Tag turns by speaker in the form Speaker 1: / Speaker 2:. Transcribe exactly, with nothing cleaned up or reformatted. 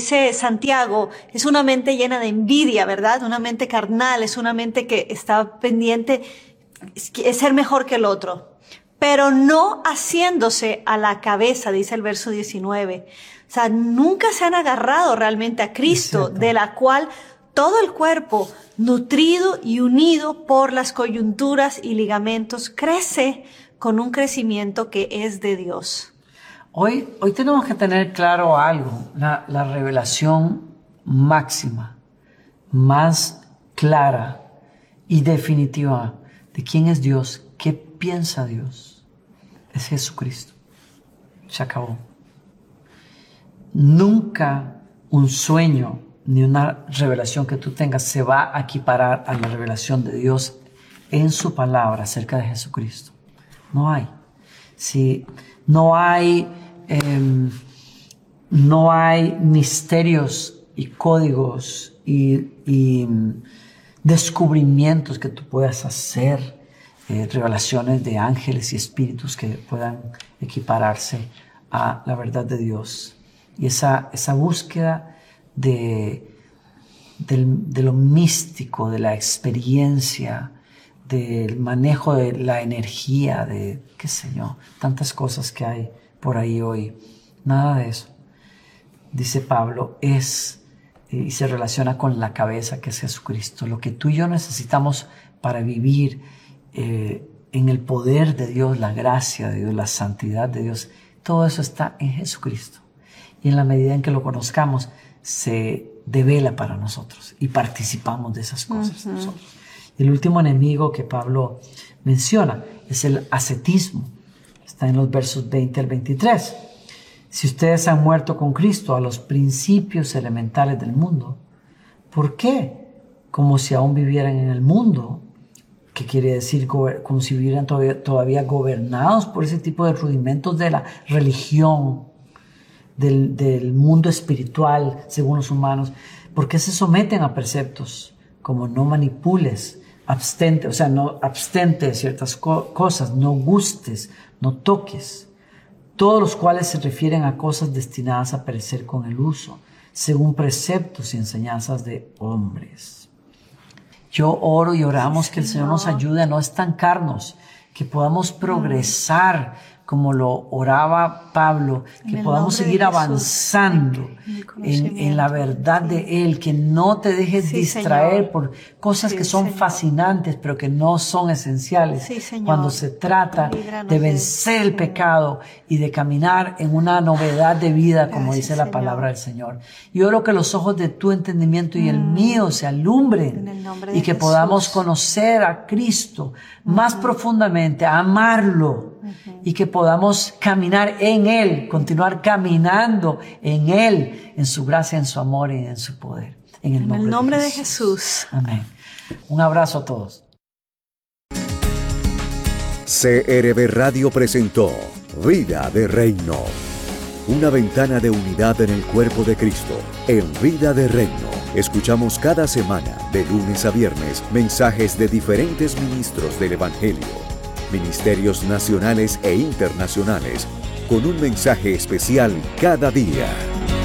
Speaker 1: dice Santiago, es una mente llena de envidia, ¿verdad? Una mente carnal, es una mente que está pendiente, es ser mejor que el otro. Pero no haciéndose a la cabeza, dice el verso diecinueve. O sea, nunca se han agarrado realmente a Cristo, de la cual todo el cuerpo, nutrido y unido por las coyunturas y ligamentos, crece con un crecimiento que es de Dios.
Speaker 2: Hoy, hoy tenemos que tener claro algo, la, la revelación máxima, más clara y definitiva de quién es Dios, qué piensa Dios, es Jesucristo. Se acabó. Nunca un sueño ni una revelación que tú tengas se va a equiparar a la revelación de Dios en su palabra acerca de Jesucristo. No hay. Si no hay, eh, no hay misterios y códigos y, y descubrimientos que tú puedas hacer, eh, revelaciones de ángeles y espíritus que puedan equipararse a la verdad de Dios. Y esa, esa búsqueda de, de, de lo místico, de la experiencia, del manejo de la energía, de qué sé yo, tantas cosas que hay por ahí hoy. Nada de eso. Dice Pablo, es y se relaciona con la cabeza que es Jesucristo. Lo que tú y yo necesitamos para vivir eh, en el poder de Dios, la gracia de Dios, la santidad de Dios, todo eso está en Jesucristo. Y en la medida en que lo conozcamos, se devela para nosotros y participamos de esas cosas. Uh-huh. Nosotros. El último enemigo que Pablo menciona es el ascetismo. Está en los versos veinte al veintitrés. Si ustedes han muerto con Cristo a los principios elementales del mundo, ¿por qué? Como si aún vivieran en el mundo, que quiere decir como si vivieran todavía, todavía gobernados por ese tipo de rudimentos de la religión, del, del mundo espiritual, según los humanos. ¿Por qué se someten a preceptos como no manipules, abstente, o sea, no abstente de ciertas co- cosas, no gustes, no toques? Todos los cuales se refieren a cosas destinadas a perecer con el uso, según preceptos y enseñanzas de hombres. Yo oro y oramos que el Señor nos ayude a no estancarnos, que podamos progresar como lo oraba Pablo, que podamos seguir avanzando en, en la verdad de Él, que no te dejes sí, distraer Señor. Por cosas sí, que son Señor. Fascinantes, pero que no son esenciales. Sí, cuando se trata Líbranos de vencer de el pecado y de caminar en una novedad de vida, como Gracias, dice la Señor. Palabra del Señor. Y oro que los ojos de tu entendimiento y mm. el mío se alumbren y que Jesús. Podamos conocer a Cristo mm. más profundamente, amarlo mm-hmm. y que podamos caminar en Él, continuar caminando en Él, en su gracia, en su amor y en su poder. En el nombre,
Speaker 1: en el nombre de,
Speaker 2: Jesús.
Speaker 1: de Jesús.
Speaker 2: Amén. Un abrazo a todos.
Speaker 3: C R B Radio presentó Vida de Reino. Una ventana de unidad en el cuerpo de Cristo. En Vida de Reino, escuchamos cada semana, de lunes a viernes, mensajes de diferentes ministros del Evangelio. Ministerios nacionales e internacionales, con un mensaje especial cada día.